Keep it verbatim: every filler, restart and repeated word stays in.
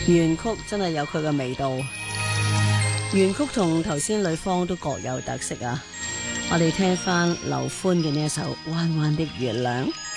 原曲真係有佢嘅味道，原曲同頭先女方都各有特色啊！我哋聽翻劉歡嘅呢一首《彎彎的月亮》。